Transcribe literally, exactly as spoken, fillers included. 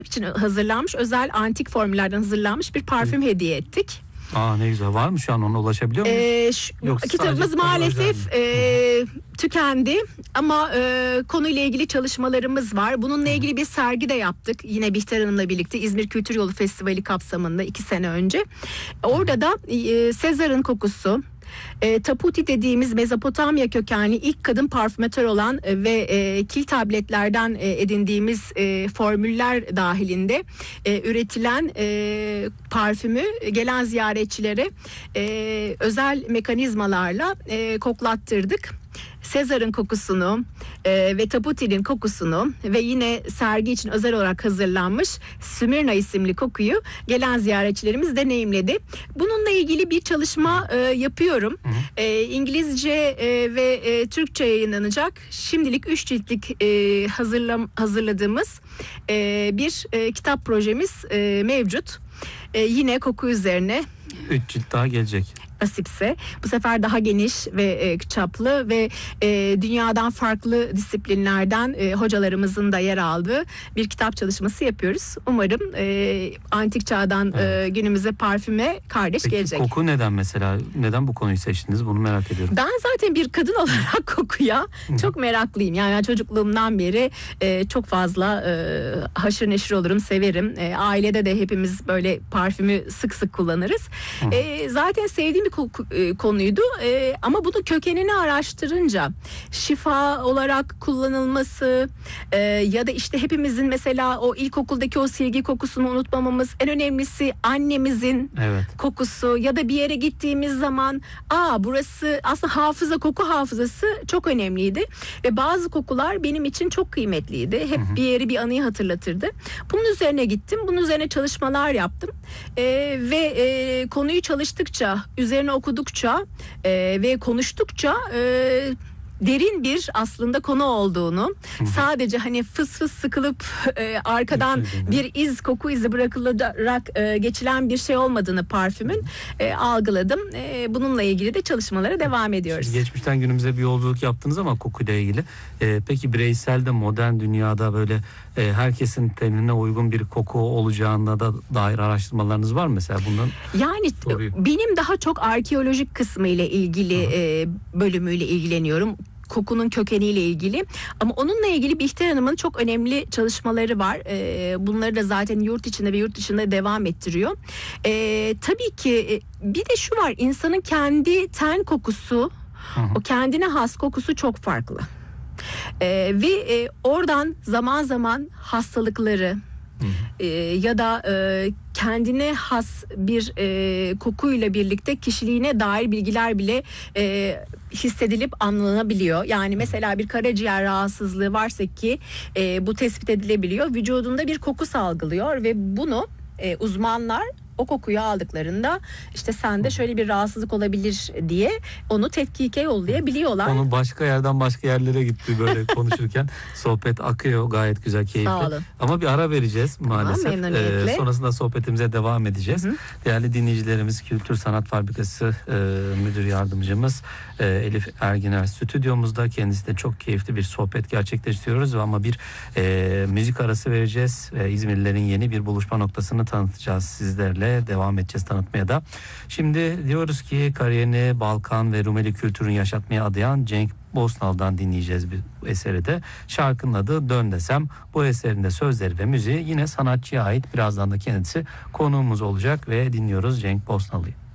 için hazırlanmış, özel antik formüllerden hazırlanmış bir parfüm hediye ettik. Aa, ne güzel. Var mı şu an, onu ulaşabiliyor muyum? Ee, şu, Yoksa kitabımız maalesef e, tükendi ama e, konuyla ilgili çalışmalarımız var. Bununla ilgili bir sergi de yaptık. Yine Bihter Hanım'la birlikte İzmir Kültür Yolu Festivali kapsamında iki sene önce. Orada da e, Sezar'ın kokusu, E, Taputi dediğimiz Mezopotamya kökenli ilk kadın parfümatör olan e, ve e, kil tabletlerden e, edindiğimiz e, formüller dahilinde e, üretilen e, parfümü gelen ziyaretçilere e, özel mekanizmalarla e, koklattırdık. Sezar'ın kokusunu e, ve Taputi'nin kokusunu ve yine sergi için özel olarak hazırlanmış Smyrna isimli kokuyu gelen ziyaretçilerimiz deneyimledi. Bununla ilgili bir çalışma e, yapıyorum. E, İngilizce e, ve e, Türkçe yayınlanacak. Şimdilik üç ciltlik e, hazırlam, hazırladığımız e, bir e, kitap projemiz e, mevcut. E, yine koku üzerine. üç cilt daha gelecek. Nasipse bu sefer daha geniş ve e, çaplı ve e, dünyadan farklı disiplinlerden e, hocalarımızın da yer aldığı bir kitap çalışması yapıyoruz. Umarım e, antik çağdan evet. e, günümüze parfüme kardeş Peki, gelecek. Koku neden mesela? Neden bu konuyu seçtiniz? Bunu merak ediyorum. Ben zaten bir kadın olarak kokuya çok meraklıyım. Yani ben çocukluğumdan beri e, çok fazla e, haşır neşir olurum, severim. E, ailede de hepimiz böyle parfümü sık sık kullanırız. E, zaten sevdiğim bir konuydu ee, ama bunu kökenini araştırınca şifa olarak kullanılması e, ya da işte hepimizin mesela o ilkokuldaki o silgi kokusunu unutmamamız, en önemlisi annemizin evet. kokusu ya da bir yere gittiğimiz zaman aa burası aslında hafıza, koku hafızası çok önemliydi ve bazı kokular benim için çok kıymetliydi. Hep hı hı. bir yeri, bir anıyı hatırlatırdı. Bunun üzerine gittim. Bunun üzerine çalışmalar yaptım e, ve e, konuyu çalıştıkça, üzerine okudukça e, ve konuştukça e, derin bir aslında konu olduğunu, Hı-hı. sadece hani fıs fıs sıkılıp e, arkadan bir iz, koku izi bırakılarak e, geçilen bir şey olmadığını parfümün e, algıladım. E, bununla ilgili de çalışmalara devam ediyoruz. Şimdi geçmişten günümüze bir yolculuk yaptınız ama kokuyla ilgili. E, peki bireysel de modern dünyada böyle e, herkesin tenine uygun bir koku olacağına da dair araştırmalarınız var mı mesela bundan? Yani soruyu. Benim daha çok arkeolojik kısmı ile ilgili e, bölümüyle ilgileniyorum. Kokunun kökeniyle ilgili ama onunla ilgili Bihter Hanım'ın çok önemli çalışmaları var. Ee, bunları da zaten yurt içinde ve yurt dışında devam ettiriyor. Ee, tabii ki bir de şu var, insanın kendi ten kokusu, hı hı. o kendine has kokusu çok farklı. Ee, ve e, oradan zaman zaman hastalıkları e, ya da e, kendine has bir e, kokuyla birlikte kişiliğine dair bilgiler bile e, hissedilip anlanabiliyor. Yani mesela bir karaciğer rahatsızlığı varsa ki e, bu tespit edilebiliyor. Vücudunda bir koku salgılıyor ve bunu e, uzmanlar o kokuyu aldıklarında işte sende şöyle bir rahatsızlık olabilir diye onu tetkike yollayabiliyorlar. Onu başka yerden başka yerlere gitti böyle konuşurken. Sohbet akıyor gayet güzel, keyifli. Sağ olun. Ama bir ara vereceğiz maalesef. Tamam, ee, sonrasında sohbetimize devam edeceğiz. Hı hı. Değerli dinleyicilerimiz, Kültür Sanat Fabrikası e, müdür yardımcımız e, Elif Erginer stüdyomuzda. Kendisiyle çok keyifli bir sohbet gerçekleştiriyoruz ama bir e, müzik arası vereceğiz. E, İzmirlilerin yeni bir buluşma noktasını tanıtacağız sizlerle. Devam edeceğiz tanıtmaya da. Şimdi diyoruz ki kariyerini Balkan ve Rumeli kültürünü yaşatmaya adayan Cenk Bosnal'dan dinleyeceğiz bir eseri de. Şarkının adı Dön Desem. Bu eserin de sözleri ve müziği yine sanatçıya ait. Birazdan da kendisi konuğumuz olacak ve dinliyoruz Cenk Bosnal'ı.